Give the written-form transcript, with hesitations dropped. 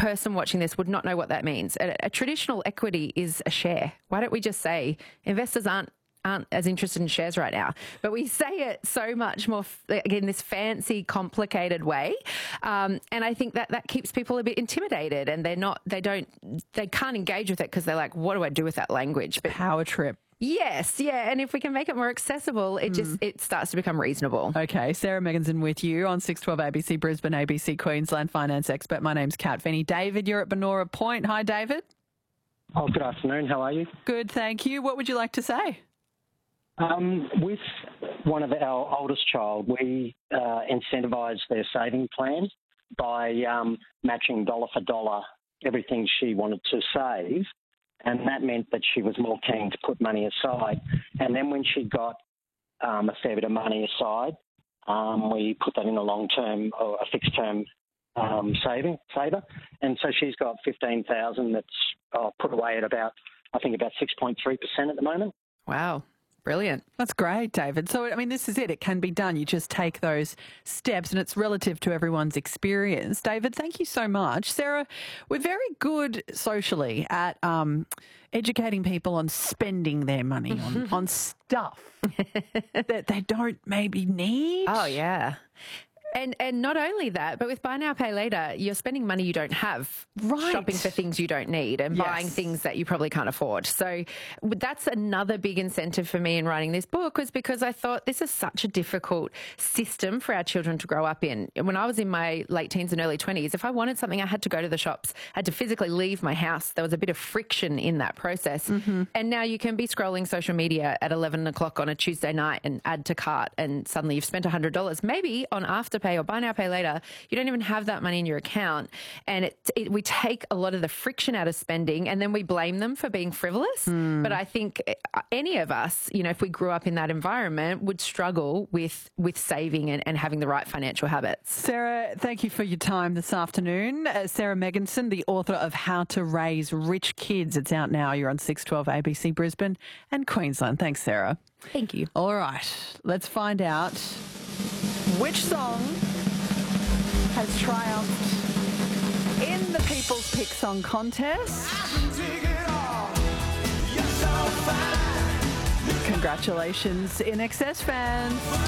person watching this would not know what that means. A traditional equity is a share. Why don't we just say investors aren't as interested in shares right now, but we say it so much more in this fancy, complicated way, and I think that keeps people a bit intimidated, and they can't engage with it because they're like, what do I do with that language? But power trip. Yes, yeah, and if we can make it more accessible, it starts to become reasonable. Okay, Sarah Megginson with you on 612 ABC Brisbane, ABC Queensland finance expert. My name's Kat Finney. David, you're at Benora Point. Hi, David. Oh, good afternoon. How are you? Good, thank you. What would you like to say? With one of our oldest child, we incentivised their saving plan by matching dollar for dollar everything she wanted to save, and that meant that she was more keen to put money aside. And then when she got a fair bit of money aside, we put that in a long-term or a fixed-term saver, and so she's got $15,000 that's put away at about 6.3% at the moment. Wow. Brilliant. That's great, David. So, I mean, this is it. It can be done. You just take those steps and it's relative to everyone's experience. David, thank you so much. Sarah, we're very good socially at educating people on spending their money on stuff that they don't maybe need. Oh, yeah. And not only that, but with buy now, pay later, you're spending money you don't have, right, shopping for things you don't need and buying things that you probably can't afford. So that's another big incentive for me in writing this book, was because I thought this is such a difficult system for our children to grow up in. When I was in my late teens and early 20s, if I wanted something, I had to go to the shops, had to physically leave my house. There was a bit of friction in that process. And now you can be scrolling social media at 11 o'clock on a Tuesday night and add to cart, and suddenly you've spent $100. Maybe on Afterpay or buy now, pay later, you don't even have that money in your account. And we take a lot of the friction out of spending, and then we blame them for being frivolous. But I think any of us, if we grew up in that environment, would struggle with saving and having the right financial habits. Sarah, thank you for your time this afternoon. Sarah Megginson, the author of How to Raise Rich Kids. It's out now. You're on 612 ABC Brisbane and Queensland. Thanks, Sarah. Thank you. All right, let's find out which song has triumphed in the People's Pick Song Contest. Congratulations, INXS fans.